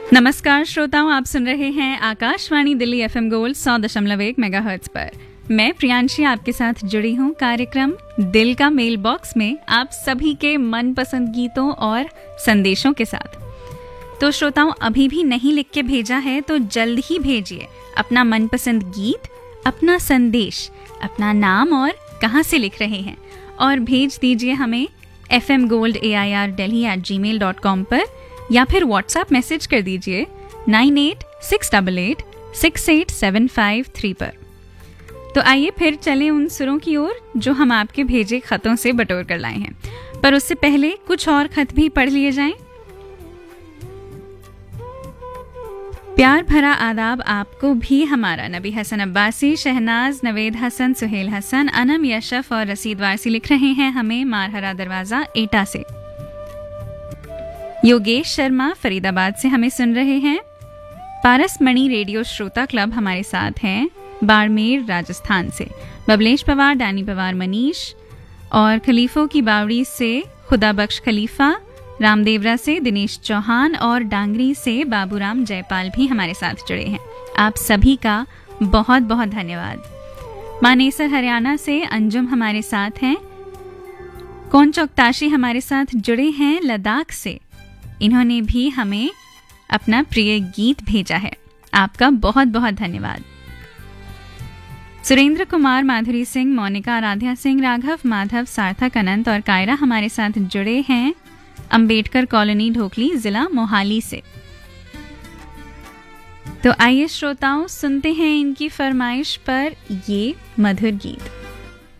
नमस्कार श्रोताओं, आप सुन रहे हैं Akashvani Delhi FM gold 100.1 megahertz पर। मैं प्रियांशी आपके साथ जुड़ी हूँ कार्यक्रम दिल का मेल बॉक्स में आप सभी के मनपसंद गीतों और संदेशों के साथ। तो श्रोताओं, अभी भी नहीं लिख के भेजा है तो जल्द ही भेजिए अपना मनपसंद गीत, अपना संदेश, अपना नाम और कहाँ से लिख रहे हैं, और भेज दीजिए हमें fmgoldAIR@gmail.com पर, या फिर व्हाट्सएप मैसेज कर दीजिए 9868868753 पर। तो आइए फिर चलें उन सुरों की ओर जो हम आपके भेजे खतों से बटोर कर लाए हैं। पर उससे पहले कुछ और खत भी पढ़ लिए जाएं। प्यार भरा आदाब आपको भी हमारा। नबी हसन अब्बासी, शहनाज, नवेद हसन, सुहेल हसन, अनम, यशफ और रसीद वारसी लिख रहे हैं हमें मारहरा दरवाजा एटा से। योगेश शर्मा फरीदाबाद से हमें सुन रहे हैं। पारस मणि रेडियो श्रोता क्लब हमारे साथ हैं बाड़मेर राजस्थान से। बबलेश पवार, डैनी पवार, मनीष और खलीफों की बावड़ी से खुदा बख्श खलीफा, रामदेवरा से दिनेश चौहान और डांगरी से बाबूराम जयपाल भी हमारे साथ जुड़े हैं। आप सभी का बहुत बहुत धन्यवाद। मानेसर हरियाणा से अंजुम हमारे साथ हैं। कौन चौकताशी हमारे साथ जुड़े हैं लद्दाख से। इन्होंने भी हमें अपना प्रिय गीत भेजा है। आपका बहुत बहुत धन्यवाद। सुरेंद्र कुमार, माधुरी सिंह, मोनिका, आराध्या सिंह, राघव, माधव, सार्थक, अनंत और कायरा हमारे साथ जुड़े हैं अंबेडकर कॉलोनी, ढोकली, जिला मोहाली से। तो आइए श्रोताओं, सुनते हैं इनकी फरमाइश पर ये मधुर गीत।